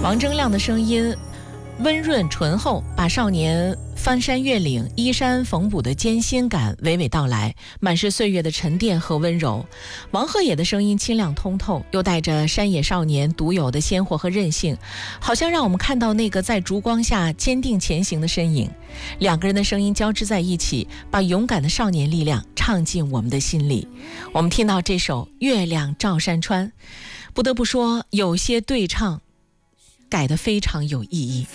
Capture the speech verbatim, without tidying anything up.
王铮亮的声音温润醇厚，把少年翻山越岭、依山缝补的艰辛感娓娓道来，满是岁月的沉淀和温柔。王鹤野的声音清亮通透，又带着山野少年独有的鲜活和韧性，好像让我们看到那个在烛光下坚定前行的身影。两个人的声音交织在一起，把勇敢的少年力量唱进我们的心里。我们听到这首《月亮照山川》，不得不说有些对唱改得非常有意义。